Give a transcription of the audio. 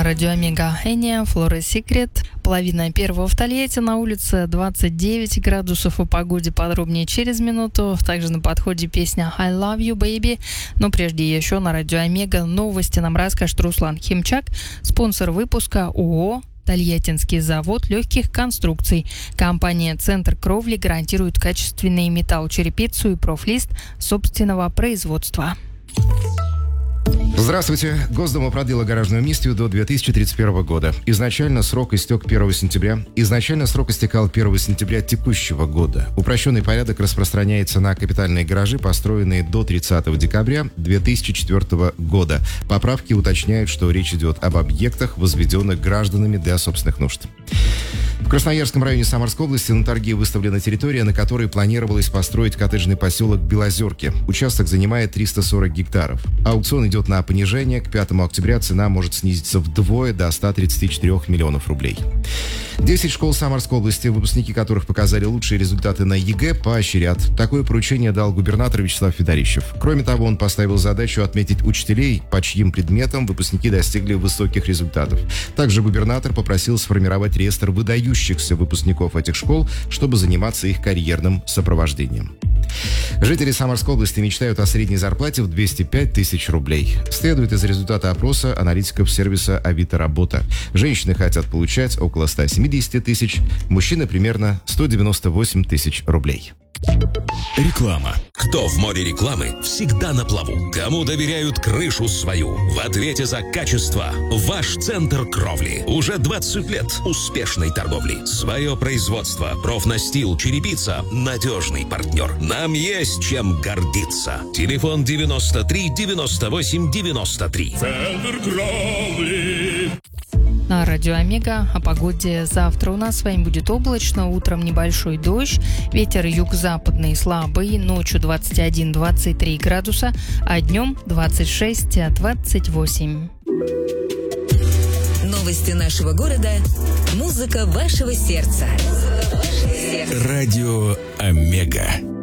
радио Омега Эния, Флора Секрет. Половина первого в Тольятти, на улице 29 градусов, о погоде подробнее через минуту. Также на подходе песня I Love You, Baby. Но прежде еще на радио Омега новости нам расскажет Руслан Химчак, спонсор выпуска ООО «Тольяттинский завод легких конструкций». Компания «Центр кровли» гарантирует качественный металлочерепицу и профлист собственного производства. Здравствуйте. Госдума продлила гаражную амнистию до 2031 года. Изначально срок истек 1 сентября. Изначально срок истекал 1 сентября текущего года. Упрощенный порядок распространяется на капитальные гаражи, построенные до 30 декабря 2004 года. Поправки уточняют, что речь идет об объектах, возведенных гражданами для собственных нужд. В Красноярском районе Самарской области на торги выставлена территория, на которой планировалось построить коттеджный поселок Белозерки. Участок занимает 340 гектаров. Аукцион идет на понижение. К 5 октября цена может снизиться вдвое до 134 миллионов рублей. 10 школ Самарской области, выпускники которых показали лучшие результаты на ЕГЭ, поощрят. Такое поручение дал губернатор Вячеслав Федорищев. Кроме того, он поставил задачу отметить учителей, по чьим предметам выпускники достигли высоких результатов. Также губернатор попросил сформировать реестр выдающихся выпускников этих школ, чтобы заниматься их карьерным сопровождением. Жители Самарской области мечтают о средней зарплате в 205 тысяч рублей. Следует из результата опроса аналитиков сервиса Авито Работа. Женщины хотят получать около 170 тысяч, мужчины примерно 198 тысяч рублей. Реклама. Кто в море рекламы, всегда на плаву. Кому доверяют крышу свою? В ответе за качество ваш центр кровли. Уже 20 лет успешной торговли. Свое производство, профнастил, черепица, надежный партнер. Нам есть чем гордиться. Телефон 93 98 93. Центр кровли. На радио Омега о погоде. Завтра у нас с вами будет облачно, утром небольшой дождь, ветер юго-западный слабый, ночью 21-23 градуса, а днем 26-28. Новости нашего города, музыка вашего сердца. Радио Омега.